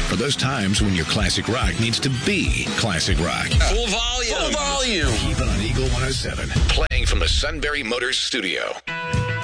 For those times when your classic rock needs to be classic rock. Full volume. Keep it on Eagle 107. Playing from the Sunbury Motors studio.